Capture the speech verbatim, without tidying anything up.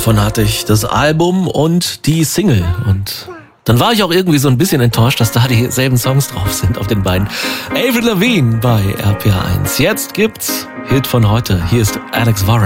Davon hatte ich das Album und die Single. Und dann war ich auch irgendwie so ein bisschen enttäuscht, dass da dieselben Songs drauf sind auf den beiden. Avril Lavigne bei R P R eins. Jetzt gibt's Hit von heute. Hier ist Alex Warren.